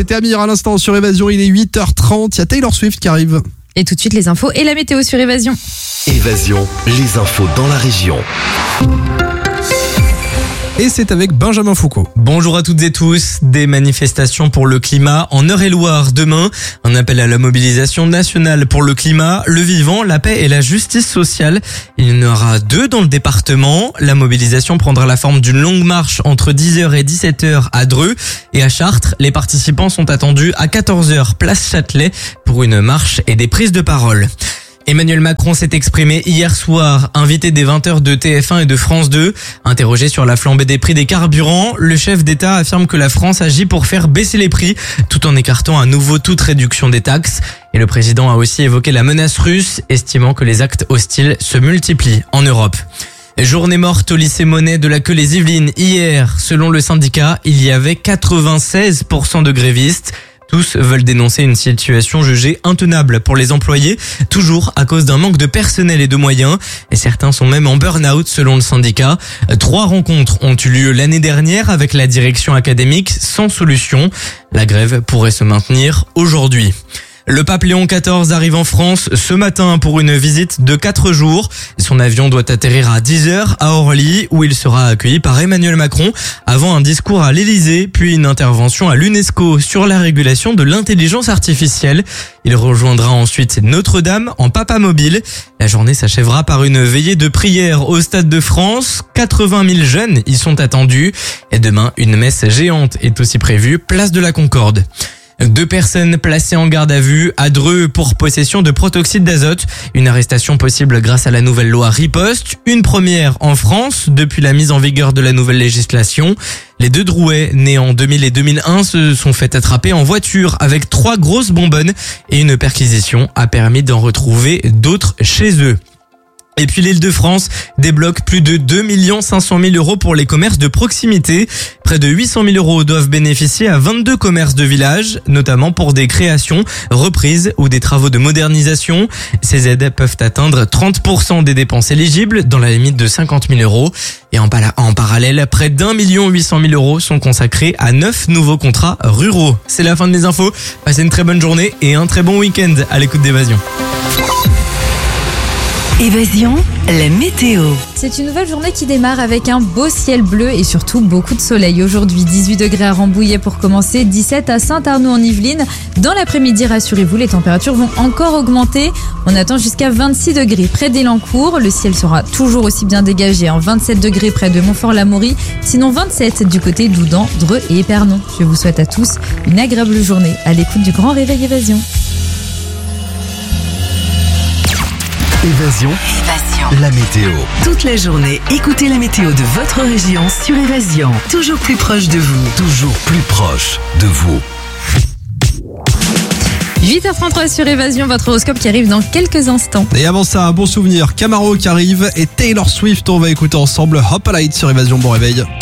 c'était Amir à l'instant sur Évasion, il est 8h30, il y a Taylor Swift qui arrive. Et tout de suite les infos et la météo sur Évasion. Évasion, les infos dans la région. Et c'est avec Benjamin Foucault. Bonjour à toutes et tous. Des manifestations pour le climat en Eure-et-Loire demain. Un appel à la mobilisation nationale pour le climat, le vivant, la paix et la justice sociale. Il y en aura 2 dans le département. La mobilisation prendra la forme d'une longue marche entre 10h et 17h à Dreux. Et à Chartres, les participants sont attendus à 14h place Châtelet pour une marche et des prises de parole. Emmanuel Macron s'est exprimé hier soir, invité des 20h de TF1 et de France 2. Interrogé sur la flambée des prix des carburants, le chef d'État affirme que la France agit pour faire baisser les prix, tout en écartant à nouveau toute réduction des taxes. Et le président a aussi évoqué la menace russe, estimant que les actes hostiles se multiplient en Europe. Journée morte au lycée Monet de la Queue-les-Yvelines hier. Selon le syndicat, il y avait 96% de grévistes. Tous veulent dénoncer une situation jugée intenable pour les employés, toujours à cause d'un manque de personnel et de moyens. Et certains sont même en burn-out selon le syndicat. 3 rencontres ont eu lieu l'année dernière avec la direction académique sans solution. La grève pourrait se maintenir aujourd'hui. Le pape Léon XIV arrive en France ce matin pour une visite de 4 jours. Son avion doit atterrir à 10h à Orly où il sera accueilli par Emmanuel Macron avant un discours à l'Elysée puis une intervention à l'UNESCO sur la régulation de l'intelligence artificielle. Il rejoindra ensuite Notre-Dame en papa mobile. La journée s'achèvera par une veillée de prière au Stade de France. 80 000 jeunes y sont attendus. Et demain, une messe géante est aussi prévue, place de la Concorde. 2 personnes placées en garde à vue à Dreux pour possession de protoxyde d'azote. Une arrestation possible grâce à la nouvelle loi Riposte. Une première en France depuis la mise en vigueur de la nouvelle législation. Les 2 Drouais, nés en 2000 et 2001, se sont fait attraper en voiture avec 3 grosses bonbonnes et une perquisition a permis d'en retrouver d'autres chez eux. Et puis l'Île-de-France débloque plus de 2 500 000 euros pour les commerces de proximité. Près de 800 000 euros doivent bénéficier à 22 commerces de village, notamment pour des créations, reprises ou des travaux de modernisation. Ces aides peuvent atteindre 30% des dépenses éligibles dans la limite de 50 000 euros. Et en parallèle, près d'1 800 000 euros sont consacrés à 9 nouveaux contrats ruraux. C'est la fin de mes infos. Passez une très bonne journée et un très bon week-end à l'écoute d'Évasion. Évasion, la météo. C'est une nouvelle journée qui démarre avec un beau ciel bleu et surtout beaucoup de soleil. Aujourd'hui, 18 degrés à Rambouillet pour commencer, 17 à Saint-Arnoux en Yvelines. Dans l'après-midi, rassurez-vous, les températures vont encore augmenter. On attend jusqu'à 26 degrés près d'Élancourt. Le ciel sera toujours aussi bien dégagé, 27 degrés près de Montfort-l'Amaury. Sinon 27 du côté d'Oudan, Dreux et Épernon. Je vous souhaite à tous une agréable journée à l'écoute du Grand Réveil Évasion. Évasion, la météo. Toute la journée, écoutez la météo de votre région sur Évasion. Toujours plus proche de vous. Toujours plus proche de vous. 8h33 sur Évasion, votre horoscope qui arrive dans quelques instants. Et avant ça, un bon souvenir, Camaro qui arrive et Taylor Swift, on va écouter ensemble Hop a Light sur Évasion, bon réveil.